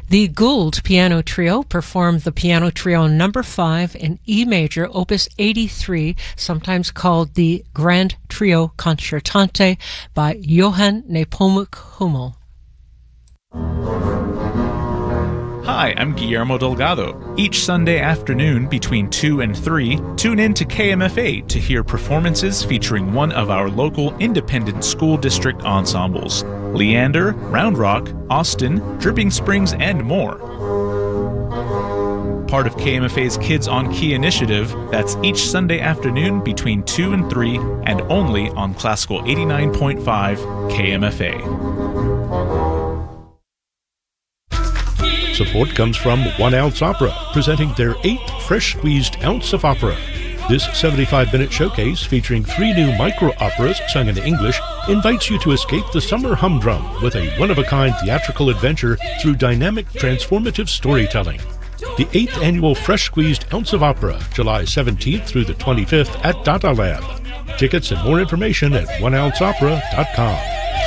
The Gould Piano Trio performed the Piano Trio No. 5 in E major, Opus 83, sometimes called the Grand Trio Concertante by Johann Nepomuk Hummel. Hi, I'm Guillermo Delgado. Each Sunday afternoon between 2 and 3, tune in to KMFA to hear performances featuring one of our local independent school district ensembles: Leander, Round Rock, Austin, Dripping Springs, and more. Part of KMFA's Kids on Key initiative, that's each Sunday afternoon between 2 and 3 and only on Classical 89.5 KMFA. Support comes from 1 Ounce Opera, presenting their 8th fresh-squeezed ounce of opera. This 75-minute showcase, featuring 3 new micro-operas sung in English, invites you to escape the summer humdrum with a one-of-a-kind theatrical adventure through dynamic, transformative storytelling. The 8th annual Fresh-Squeezed Ounce of Opera, July 17th through the 25th at Dada Lab. Tickets and more information at oneounceopera.com.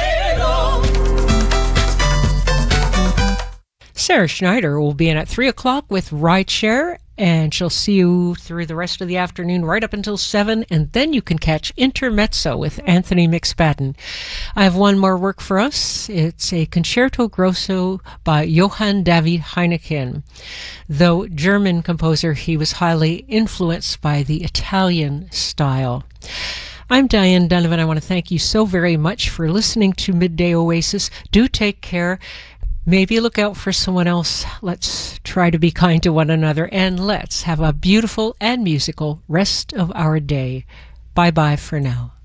Sarah Schneider will be in at 3 o'clock with Rideshare, and she'll see you through the rest of the afternoon right up until 7, and then you can catch Intermezzo with Anthony McSpadden. I have one more work for us. It's a Concerto Grosso by Johann David Heineken. Though German composer, he was highly influenced by the Italian style. I'm Diane Donovan. I want to thank you so very much for listening to Midday Oasis. Do take care. Maybe look out for someone else. Let's try to be kind to one another, and let's have a beautiful and musical rest of our day. Bye-bye for now.